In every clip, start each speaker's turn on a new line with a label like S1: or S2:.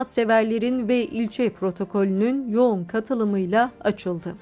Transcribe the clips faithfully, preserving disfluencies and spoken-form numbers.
S1: Severlerin ve ilçe protokolünün yoğun katılımıyla açıldı.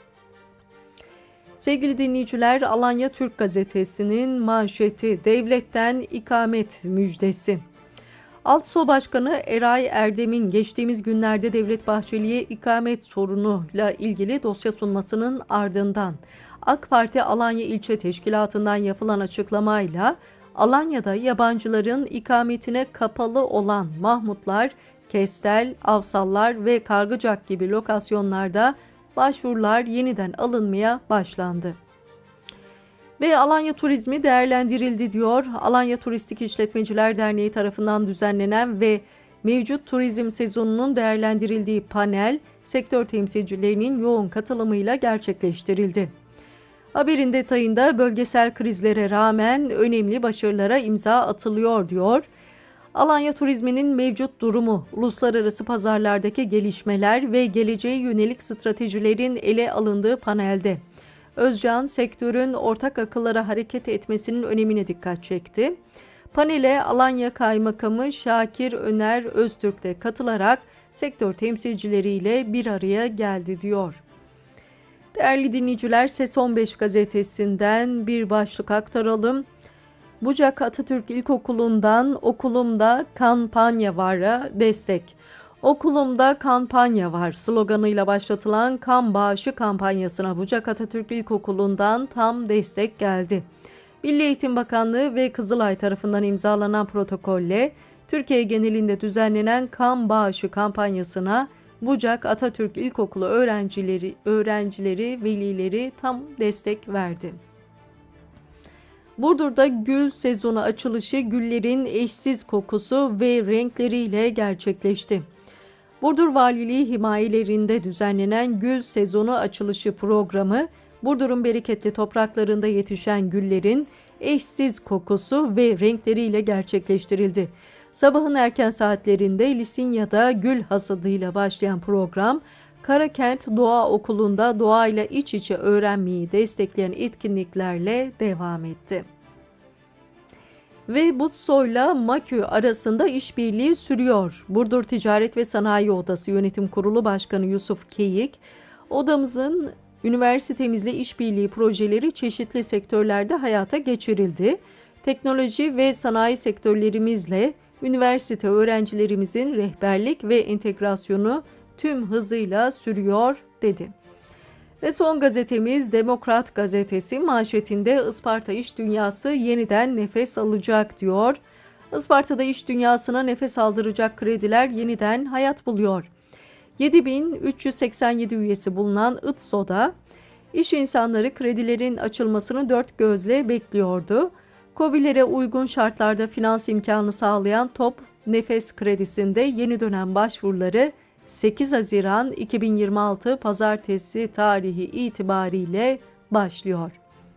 S1: Sevgili dinleyiciler, Alanya Türk Gazetesi'nin manşeti devletten ikamet müjdesi. Altso Başkanı Eray Erdem'in geçtiğimiz günlerde Devlet Bahçeli'ye ikamet sorunuyla ilgili dosya sunmasının ardından AK Parti Alanya İlçe Teşkilatı'ndan yapılan açıklamayla Alanya'da yabancıların ikametine kapalı olan Mahmutlar, Kestel, Avsallar ve Kargıcak gibi lokasyonlarda başvurular yeniden alınmaya başlandı. Ve Alanya Turizmi değerlendirildi diyor. Alanya Turistik İşletmeciler Derneği tarafından düzenlenen ve mevcut turizm sezonunun değerlendirildiği panel, sektör temsilcilerinin yoğun katılımıyla gerçekleştirildi. Haberin detayında bölgesel krizlere rağmen önemli başarılara imza atılıyor diyor. Alanya Turizmi'nin mevcut durumu, uluslararası pazarlardaki gelişmeler ve geleceğe yönelik stratejilerin ele alındığı panelde Özcan, sektörün ortak akıllara hareket etmesinin önemine dikkat çekti. Panele Alanya Kaymakamı Şakir Öner Öztürk de katılarak sektör temsilcileriyle bir araya geldi diyor. Değerli dinleyiciler, Ses on beş gazetesinden bir başlık aktaralım. Bucak Atatürk İlkokulu'ndan okulumda kampanya var'a destek. Okulumda kampanya var sloganıyla başlatılan kan bağışı kampanyasına Bucak Atatürk İlkokulu'ndan tam destek geldi. Milli Eğitim Bakanlığı ve Kızılay tarafından imzalanan protokolle Türkiye genelinde düzenlenen kan bağışı kampanyasına Bucak Atatürk İlkokulu öğrencileri, öğrencileri, velileri tam destek verdi. Burdur'da gül sezonu açılışı güllerin eşsiz kokusu ve renkleriyle gerçekleşti. Burdur Valiliği himayelerinde düzenlenen gül sezonu açılışı programı, Burdur'un bereketli topraklarında yetişen güllerin eşsiz kokusu ve renkleriyle gerçekleştirildi. Sabahın erken saatlerinde Lisinya'da gül hasadıyla başlayan program, Karakent Doğa Okulu'nda doğayla iç içe öğrenmeyi destekleyen etkinliklerle devam etti. Ve Butsoy'la Makü arasında işbirliği sürüyor. Burdur Ticaret ve Sanayi Odası Yönetim Kurulu Başkanı Yusuf Keyik, odamızın üniversitemizle işbirliği projeleri çeşitli sektörlerde hayata geçirildi. Teknoloji ve sanayi sektörlerimizle üniversite öğrencilerimizin rehberlik ve entegrasyonu tüm hızıyla sürüyor dedi. Ve son gazetemiz Demokrat Gazetesi manşetinde Isparta İş Dünyası yeniden nefes alacak diyor. Isparta'da iş dünyasına nefes aldıracak krediler yeniden hayat buluyor. yedi bin üç yüz seksen yedi üyesi bulunan I T S O'da iş insanları kredilerin açılmasını dört gözle bekliyordu. KOBİ'lere uygun şartlarda finans imkanı sağlayan TOP Nefes Kredisi'nde yeni dönem başvuruları sekiz Haziran iki bin yirmi altı Pazartesi tarihi itibariyle başlıyor.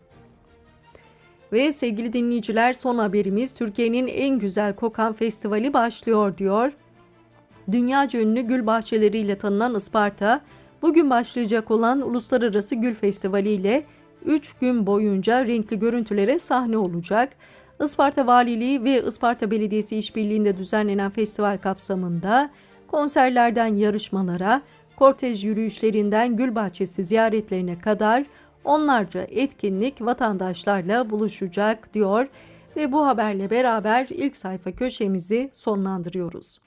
S1: Ve sevgili dinleyiciler, son haberimiz Türkiye'nin en güzel kokan festivali başlıyor diyor. Dünyaca ünlü gül bahçeleriyle tanınan Isparta, bugün başlayacak olan Uluslararası Gül Festivali ile üç gün boyunca renkli görüntülere sahne olacak. Isparta Valiliği ve Isparta Belediyesi işbirliğinde düzenlenen festival kapsamında konserlerden yarışmalara, kortej yürüyüşlerinden gül bahçesi ziyaretlerine kadar onlarca etkinlik vatandaşlarla buluşacak diyor ve bu haberle beraber ilk sayfa köşemizi sonlandırıyoruz.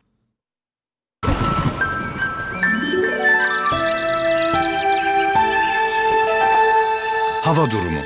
S2: Hava durumu.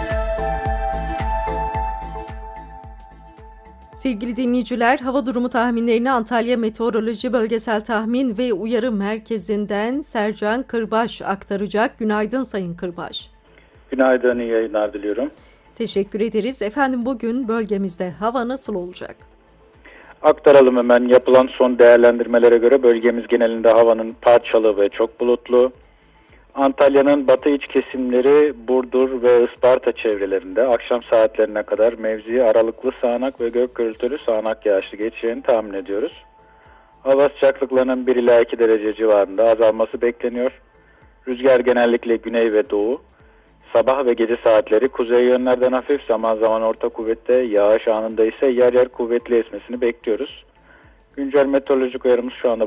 S1: Sevgili dinleyiciler, hava durumu tahminlerini Antalya Meteoroloji Bölgesel Tahmin ve Uyarı Merkezi'nden Sercan Kırbaş aktaracak. Günaydın Sayın Kırbaş.
S3: Günaydın, iyi yayınlar diliyorum.
S1: Teşekkür ederiz. Efendim, bugün bölgemizde hava nasıl olacak?
S3: Aktaralım hemen. Yapılan son değerlendirmelere göre bölgemiz genelinde havanın parçalı ve çok bulutlu. Antalya'nın batı iç kesimleri Burdur ve Isparta çevrelerinde akşam saatlerine kadar mevzi aralıklı sağanak ve gök gürültülü sağanak yağışlı geçeceğini tahmin ediyoruz. Hava sıcaklıklarının bir ila iki derece civarında azalması bekleniyor. Rüzgar genellikle güney ve doğu. Sabah ve gece saatleri kuzey yönlerden hafif, zaman zaman orta kuvvette, yağış anında ise yer yer kuvvetli esmesini bekliyoruz. Güncel meteorolojik uyarımız şu anda